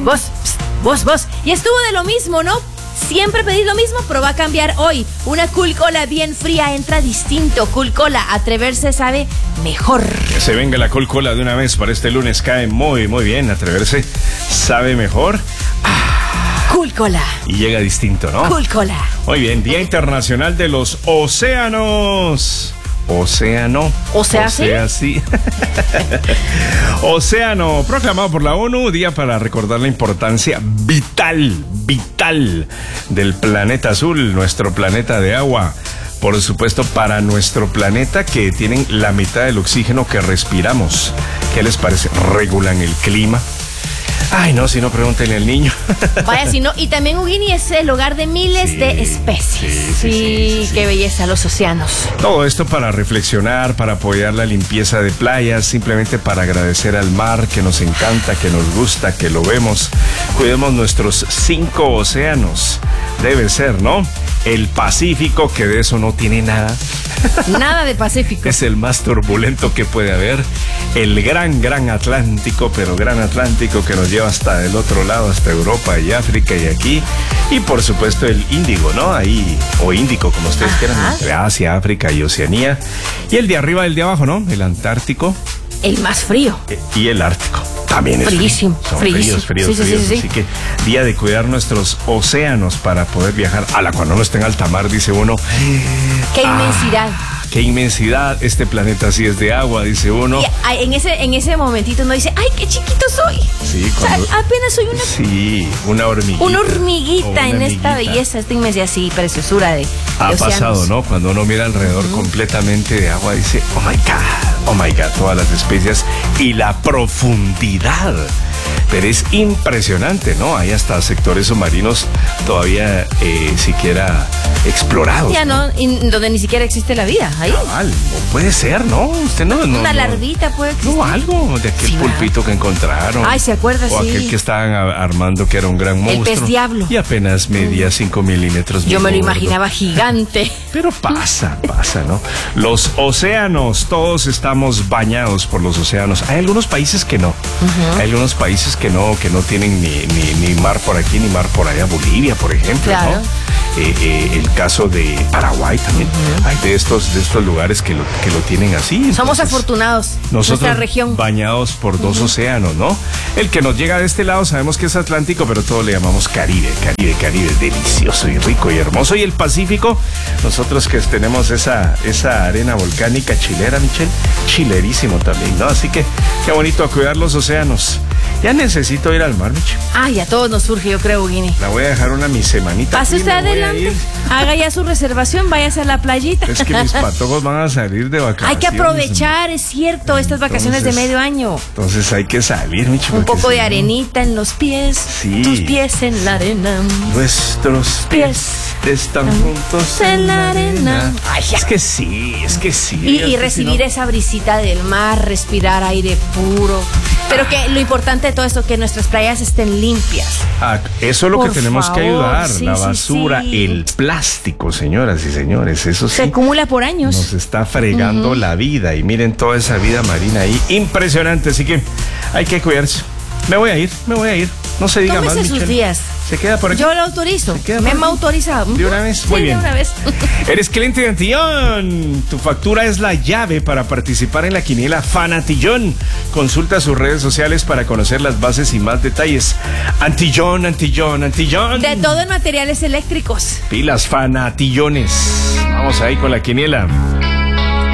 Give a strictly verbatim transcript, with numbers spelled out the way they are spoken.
Vos, pst, vos, vos. Y estuvo de lo mismo, ¿no? Siempre pedís lo mismo, pero va a cambiar hoy. Una Cool Cola bien fría entra distinto. Cool Cola, atreverse sabe mejor. Que se venga la Cool Cola de una vez para este lunes. Cae muy, muy bien. Atreverse sabe mejor. Ah, Cool Cola. Y llega distinto, ¿no? Cool Cola. Muy bien. Día Internacional de los Océanos. Océano. O sea, ¿sí? O sea, sí. Océano, proclamado por la ONU, día para recordar la importancia vital, vital del planeta azul, nuestro planeta de agua. Por supuesto, para nuestro planeta, que tienen la mitad del oxígeno que respiramos. ¿Qué les parece? Regulan el clima. Ay, no, si no, pregúntenle al niño. Vaya, si no. Y también Uguini es el hogar de miles sí, de especies. Sí, sí, sí, sí, sí, qué sí. belleza, los océanos. Todo esto para reflexionar, para apoyar la limpieza de playas, simplemente para agradecer al mar que nos encanta, que nos gusta, que lo vemos. Cuidemos nuestros cinco océanos. Debe ser, ¿no? El Pacífico, que de eso no tiene nada. Nada de Pacífico. Es el más turbulento que puede haber. El gran, gran Atlántico, pero gran Atlántico que nos lleva hasta el otro lado, hasta Europa y África y aquí. Y por supuesto el Índigo, ¿no? Ahí, o Índico, como ustedes Ajá. quieran, entre Asia, África y Oceanía. Y el de arriba, el de abajo, ¿no? El Antártico. El más frío. Y el Ártico. También es fríísimo. Son fríísimo. fríos, fríos, sí, sí, fríos. Sí, sí, Así que día de cuidar nuestros océanos para poder viajar. A la cuando no esté en alta mar, dice uno. ¡Qué ah, inmensidad! ¡Qué inmensidad! Este planeta sí es de agua, dice uno. Y en ese, en ese momentito uno dice, ¡ay, qué chiquito soy! Sí, cuando, o sea, apenas soy una... Sí, una hormiguita. Una hormiguita una en amiguita. Esta belleza, esta inmensidad, sí, preciosura de, de Ha océanos. pasado, ¿no? Cuando uno mira alrededor uh-huh. completamente de agua, dice, oh my God, oh my God, todas las especies y la profundidad. Pero es impresionante, ¿no? Hay hasta sectores submarinos todavía eh, siquiera explorados. Ya no, no donde ni siquiera existe la vida. Ahí. Cabal, puede ser, ¿no? Usted no. no Una no, larvita puede existir. No, algo de aquel sí, pulpito ¿verdad? Que encontraron. Ay, ¿se acuerda? O sí. aquel que estaban armando que era un gran monstruo. El pez diablo. Y apenas medía cinco milímetros. Yo me lo gordo. imaginaba gigante. Pero pasa, pasa, ¿no? Los océanos, todos estamos bañados por los océanos. Hay algunos países que no. Uh-huh. Hay algunos países que no, que no tienen ni, ni, ni mar por aquí ni mar por allá. Bolivia, por ejemplo, claro. ¿no? Eh, eh, el caso de Paraguay también. Uh-huh. Hay de estos, de estos lugares que lo, que lo tienen así. Entonces, somos afortunados. Nosotros nuestra región. Bañados por dos uh-huh. océanos, ¿no? El que nos llega de este lado sabemos que es Atlántico, pero todos le llamamos Caribe, Caribe, Caribe, delicioso y rico y hermoso. Y el Pacífico, nosotros que tenemos esa, esa arena volcánica chilera, Michelle, chilerísimo también, ¿no? Así que qué bonito a cuidar los océanos. Ya necesito ir al mar, Michelle. Ay, a todos nos surge, yo creo, Guini. La voy a dejar una mi semanita. Pase usted adelante, haga ya su reservación, váyase a la playita. Es que mis patojos van a salir de vacaciones. Hay que aprovechar, es cierto, estas vacaciones entonces, de medio año. Entonces hay que salir, Michelle. Un poco de no... arenita en los pies, sí. Tus pies en la arena. Nuestros pies están juntos en la arena. Ay, es que sí, es que sí. Y, y recibir si no... esa brisita del mar, respirar aire puro. Pero que lo importante de todo esto, que nuestras playas estén limpias. Ah, eso es lo Por que tenemos favor, que ayudar. sí, la sí, basura, sí. el plástico, señoras y señores. Eso sí. Se acumula por años. Nos está fregando uh-huh. la vida. Y miren toda esa vida marina ahí. Impresionante. Así que hay que cuidarse. Me voy a ir, me voy a ir. No se diga Tómese más, sus Michelle. días. Se queda por aquí. Yo lo autorizo. Me hemos autorizado. ¿De una vez? Sí, Muy bien. de una vez. Eres cliente de Antillón. Tu factura es la llave para participar en la quiniela Fanatillón. Consulta sus redes sociales para conocer las bases y más detalles. Antillón, Antillón, Antillón. De todo en materiales eléctricos. Pilas Fanatillones. Vamos ahí con la quiniela.